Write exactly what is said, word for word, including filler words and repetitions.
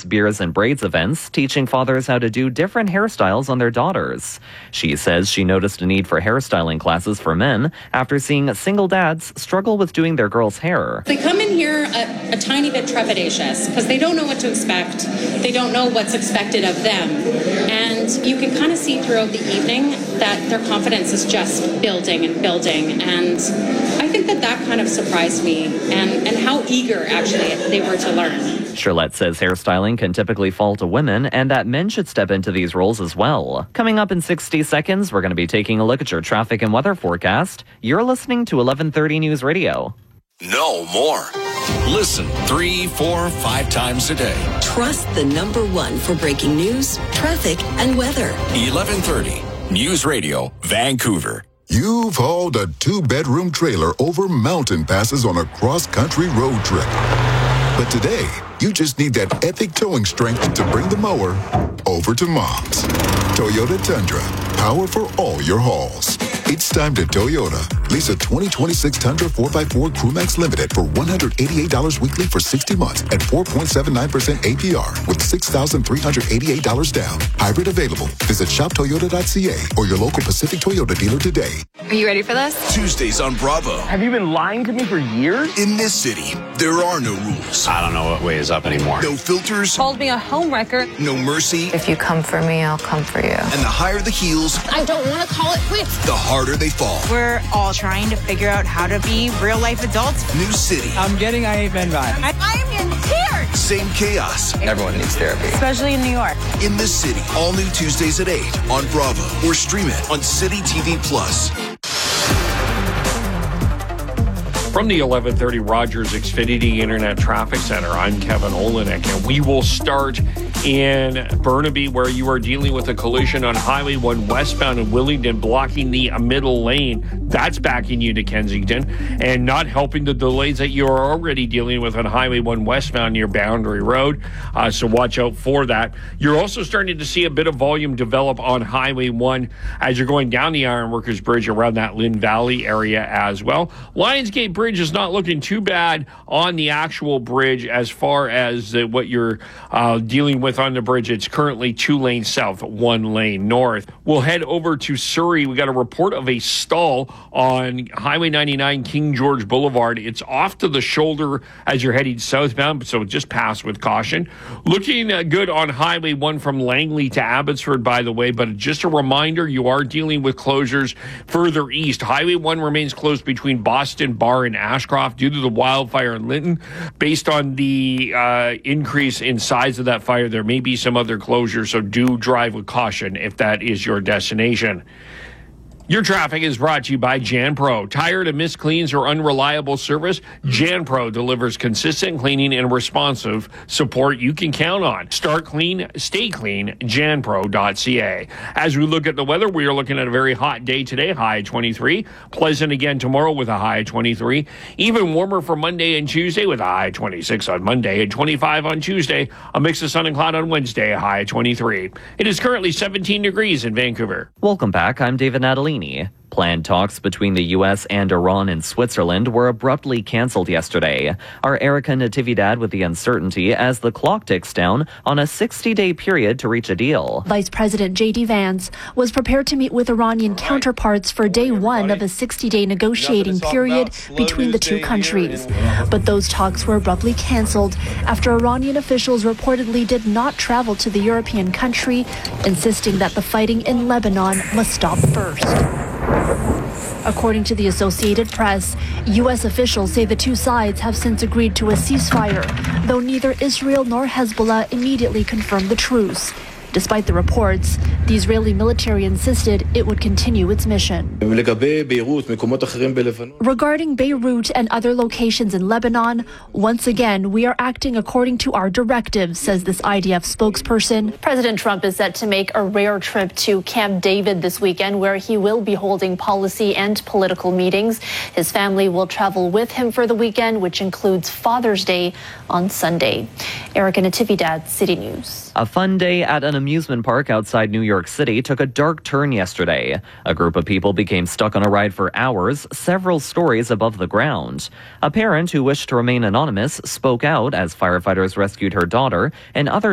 hosts Beers and Braids events, teaching fathers how to do different hairstyles on their daughters. She says she noticed a need for hairstyling classes for men after seeing single dads struggle with doing their girls' hair. They come in here a, a tiny bit trepidatious because they don't know what to expect. They don't know what's expected of them. And you can kind of see throughout the evening that their confidence is just building and building. And I think that that kind of surprised me and, and how eager actually they were to learn. Charlotte says hairstyling can typically fall to women and that men should step into these roles as well. Coming up in sixty seconds, we're going to be taking a look at your traffic and weather forecast. You're listening to eleven thirty News Radio. No more. Listen three, four, five times a day. Trust the number one for breaking news, traffic, and weather. eleven thirty News Radio, Vancouver. You've hauled a two-bedroom trailer over mountain passes on a cross-country road trip. But today, you just need that epic towing strength to bring the mower over to Mom's. Toyota Tundra, power for all your hauls. It's time to Toyota. Lease a twenty twenty-six Tundra four by four Crewmax Limited for one hundred eighty-eight dollars weekly for sixty months at four point seven nine percent A P R with six thousand three hundred eighty-eight dollars down. Hybrid available. Visit shop toyota dot c a or your local Pacific Toyota dealer today. Are you ready for this? Tuesdays on Bravo. Have you been lying to me for years? In this city, there are no rules. I don't know what way is up anymore. No filters. Called me a homewrecker. No mercy. If you come for me, I'll come for you. And the higher the heels, I don't want to call it quits. the harder they fall. We're all trying to figure out how to be real life adults. New city. I'm getting I Ain't Men vibes. I, I'm in tears. Same chaos. Everyone needs therapy. Especially in New York. In this city. All new Tuesdays at eight on Bravo or stream it on City T V Plus. From the eleven thirty Rogers Xfinity Internet Traffic Center, I'm Kevin Olenek, and we will start in Burnaby, where you are dealing with a collision on Highway one westbound in Willingdon, blocking the middle lane. That's backing you to Kensington and not helping the delays that you're already dealing with on Highway one westbound near Boundary Road. Uh, so watch out for that. You're also starting to see a bit of volume develop on Highway one as you're going down the Ironworkers Bridge around that Lynn Valley area as well. Lionsgate Bridge is not looking too bad on the actual bridge as far as uh, what you're uh, dealing with on the bridge. It's currently two lanes south, one lane north. We'll head over to Surrey. We got a report of a stall on Highway ninety-nine, King George Boulevard. It's off to the shoulder as you're heading southbound, so just pass with caution. Looking uh, good on Highway one from Langley to Abbotsford, by the way, but just a reminder, you are dealing with closures further east. Highway one remains closed between Boston Bar and Ashcroft due to the wildfire in Lytton. Based on the uh, increase in size of that fire, there may be some other closures, so do drive with caution if that is your destination. Your traffic is brought to you by JanPro. Tired of missed cleans or unreliable service? JanPro delivers consistent cleaning and responsive support you can count on. Start clean, stay clean, jan pro dot c a. As we look at the weather, we are looking at a very hot day today, high at twenty-three. Pleasant again tomorrow with a high at twenty-three. Even warmer for Monday and Tuesday with a high at twenty-six on Monday and twenty-five on Tuesday. A mix of sun and cloud on Wednesday, a high at twenty-three. It is currently seventeen degrees in Vancouver. Welcome back. I'm David Natalini. Planned talks between the U S and Iran and Switzerland were abruptly canceled yesterday. Our Erica Natividad with the uncertainty as the clock ticks down on a sixty-day period to reach a deal. Vice President J D Vance was prepared to meet with Iranian counterparts for day one of a sixty-day negotiating period between the two countries. But those talks were abruptly canceled after Iranian officials reportedly did not travel to the European country, insisting that the fighting in Lebanon must stop first. According to the Associated Press, U S officials say the two sides have since agreed to a ceasefire, though neither Israel nor Hezbollah immediately confirmed the truce. Despite the reports, the Israeli military insisted it would continue its mission. Regarding Beirut and other locations in Lebanon, once again, we are acting according to our directives, says this I D F spokesperson. President Trump is set to make a rare trip to Camp David this weekend, where he will be holding policy and political meetings. His family will travel with him for the weekend, which includes Father's Day on Sunday. Erica Natividad, City News. A fun day at an amusement park outside New York City took a dark turn yesterday. A group of people became stuck on a ride for hours, several stories above the ground. A parent who wished to remain anonymous spoke out as firefighters rescued her daughter, and other